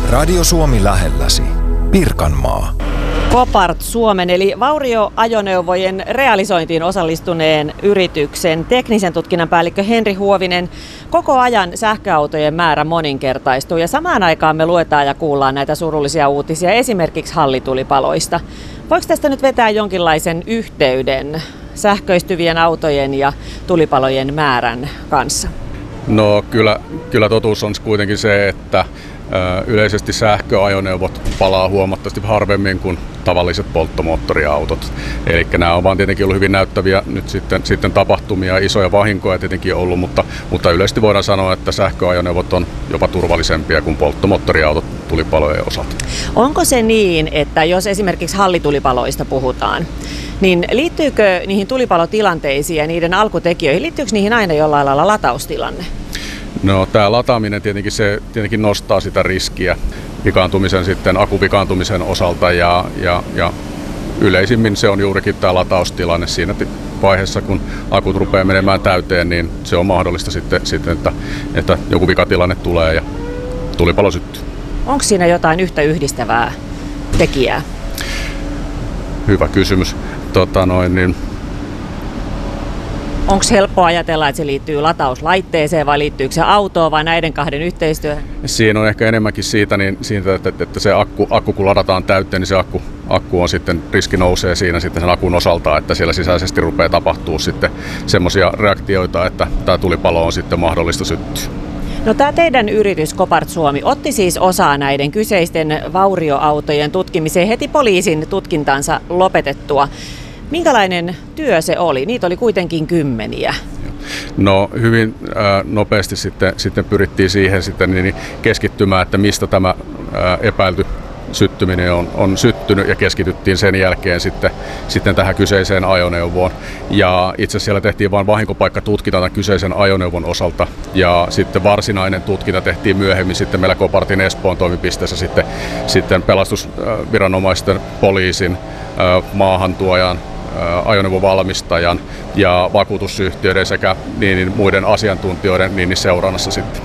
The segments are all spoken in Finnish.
Radio Suomi lähelläsi. Pirkanmaa. Copart Suomen eli vaurioajoneuvojen realisointiin osallistuneen yrityksen teknisen tutkinnan päällikkö Henri Huovinen. Koko ajan sähköautojen määrä moninkertaistuu ja samaan aikaan me luetaan ja kuullaan näitä surullisia uutisia esimerkiksi hallitulipaloista. Voiko tästä nyt vetää jonkinlaisen yhteyden sähköistyvien autojen ja tulipalojen määrän kanssa? No kyllä totuus on kuitenkin se, että yleisesti sähköajoneuvot palaa huomattavasti harvemmin kuin tavalliset polttomoottoriautot. Eli nämä on vaan tietenkin ollut hyvin näyttäviä nyt sitten tapahtumia, isoja vahinkoja tietenkin ollut, mutta yleisesti voidaan sanoa, että sähköajoneuvot on jopa turvallisempia kuin polttomoottoriautot tulipalojen osalta. Onko se niin, että jos esimerkiksi hallitulipaloista puhutaan, niin liittyykö niihin tulipalotilanteisiin ja niiden alkutekijöihin, liittyykö niihin aina jollain lailla lataustilanne? No tämä lataaminen tietenkin nostaa sitä riskiä akun vikaantumisen osalta ja yleisimmin se on juurikin tämä lataustilanne siinä vaiheessa, kun akut rupeaa menemään täyteen, niin se on mahdollista sitten että joku vikatilanne tulee ja tulipalo syttyy. Onko siinä jotain yhtä yhdistävää tekijää? Hyvä kysymys. Onko helppo ajatella, että se liittyy latauslaitteeseen vai liittyykö se autoon vai näiden kahden yhteistyöhön? Siinä on ehkä enemmänkin siitä että se akku kun ladataan täyteen, niin se akku on sitten, riski nousee siinä sitten sen akun osalta, että siellä sisäisesti rupeaa tapahtuu sitten semmoisia reaktioita, että tämä tulipalo on sitten mahdollista syttyä. No tämä teidän yritys Copart Suomi otti siis osaa näiden kyseisten vaurioautojen tutkimiseen heti poliisin tutkintansa lopetettua. Minkälainen työ se oli? Niitä oli kuitenkin kymmeniä. No hyvin nopeasti sitten pyrittiin siihen sitten keskittymään, että mistä tämä epäilty syttyminen on syttynyt ja keskityttiin sen jälkeen sitten tähän kyseiseen ajoneuvoon. Ja itse asiassa siellä tehtiin vain vahinkopaikkatutkinta tämän kyseisen ajoneuvon osalta ja sitten varsinainen tutkinta tehtiin myöhemmin sitten meillä Copartin Espoon toimipisteessä sitten pelastusviranomaisten, poliisin, maahantuojan, ajoneuvovalmistajan ja vakuutusyhtiöiden sekä muiden asiantuntijoiden seurannassa sitten.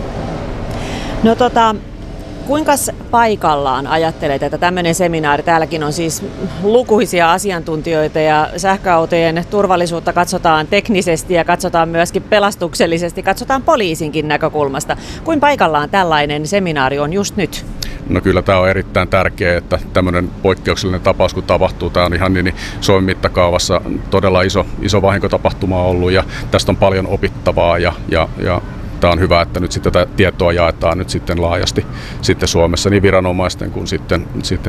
No kuinka paikallaan ajattelet, että tämmöinen seminaari, täälläkin on siis lukuisia asiantuntijoita ja sähköautojen turvallisuutta katsotaan teknisesti ja katsotaan myöskin pelastuksellisesti, katsotaan poliisinkin näkökulmasta. Kuinka paikallaan tällainen seminaari on just nyt? No kyllä tämä on erittäin tärkeää, että tämmöinen poikkeuksellinen tapaus kun tapahtuu, tämä on ihan Suomen mittakaavassa todella iso vahinkotapahtuma ollut ja tästä on paljon opittavaa ja tämä on hyvä, että nyt sitten tätä tietoa jaetaan nyt sitten laajasti sitten Suomessa niin viranomaisten kuin sitten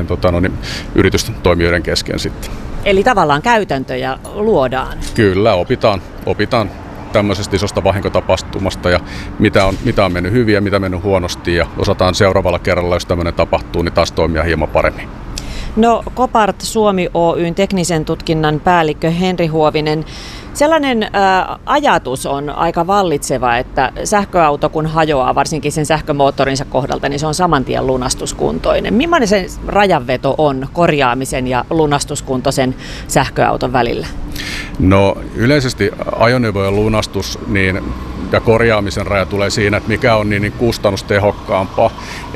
yritysten toimijoiden kesken sitten. Eli tavallaan käytäntöjä luodaan? Kyllä, opitaan tämmöisestä isosta vahinkotapahtumasta ja mitä on mennyt hyvin ja mitä on mennyt huonosti ja osataan seuraavalla kerralla, jos tämmöinen tapahtuu, niin taas toimia hieman paremmin. No Copart Suomi Oyn teknisen tutkinnan päällikkö Henri Huovinen. Sellainen ajatus on aika vallitseva, että sähköauto kun hajoaa, varsinkin sen sähkömoottorinsa kohdalta, niin se on saman tien lunastuskuntoinen. Millainen se rajanveto on korjaamisen ja lunastuskuntoisen sähköauton välillä? No yleisesti ajoneuvojen lunastus ja korjaamisen raja tulee siinä, että mikä on niin kustannustehokkaampaa,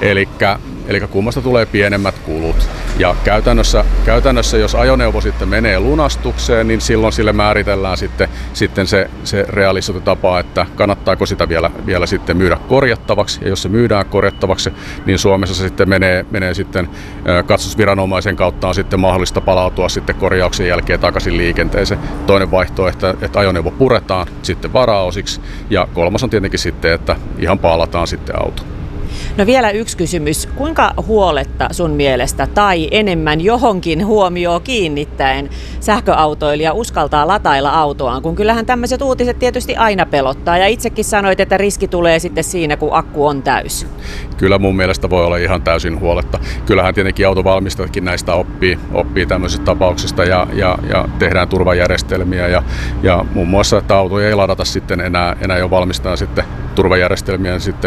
eli kummasta tulee pienemmät kulut. Ja käytännössä jos ajoneuvo sitten menee lunastukseen, niin silloin sille määritellään sitten se realisointitapa, että kannattaako sitä vielä sitten myydä korjattavaksi. Ja jos se myydään korjattavaksi, niin Suomessa se sitten menee sitten katsastusviranomaisen kautta on sitten mahdollista palautua sitten korjauksen jälkeen takaisin liikenteeseen. Toinen vaihtoehto, että ajoneuvo puretaan sitten varaosiksi ja kolmas on tietenkin sitten, että ihan paalataan sitten auto. No vielä yksi kysymys. Kuinka huoletta sun mielestä tai enemmän johonkin huomioon kiinnittäen sähköautoilija uskaltaa latailla autoaan, kun kyllähän tämmöiset uutiset tietysti aina pelottaa ja itsekin sanoit, että riski tulee sitten siinä, kun akku on täys. Kyllä mun mielestä voi olla ihan täysin huoletta. Kyllähän tietenkin autovalmistajatkin näistä oppii tämmöisistä tapauksista ja tehdään turvajärjestelmiä ja muun muassa, että autoja ei ladata sitten enää jo valmistaa sitten turvajärjestelmiä sitten